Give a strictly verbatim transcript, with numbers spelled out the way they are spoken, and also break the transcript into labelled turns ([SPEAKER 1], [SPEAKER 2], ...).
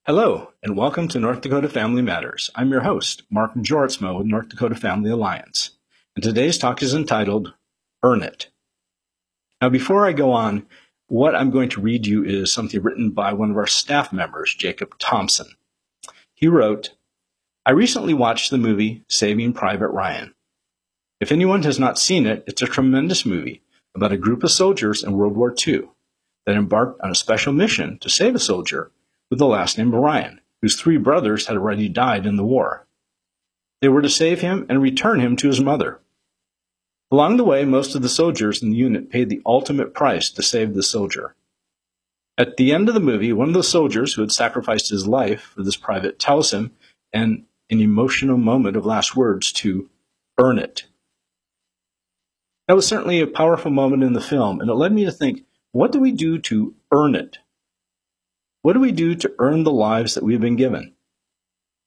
[SPEAKER 1] Hello, and welcome to North Dakota Family Matters. I'm your host, Mark Jortsma with North Dakota Family Alliance, and today's talk is entitled, Earn It. Now, before I go on, what I'm going to read you is something written by one of our staff members, Jacob Thompson. He wrote, I recently watched the movie Saving Private Ryan. If anyone has not seen it, it's a tremendous movie about a group of soldiers in World War Two that embarked on a special mission to save a soldier with the last name of Ryan, whose three brothers had already died in the war. They were to save him and return him to his mother. Along the way, most of the soldiers in the unit paid the ultimate price to save the soldier. At the end of the movie, one of the soldiers who had sacrificed his life for this private tells him, in an emotional moment of last words, to earn it. That was certainly a powerful moment in the film, and it led me to think, what do we do to earn it? What do we do to earn the lives that we've been given?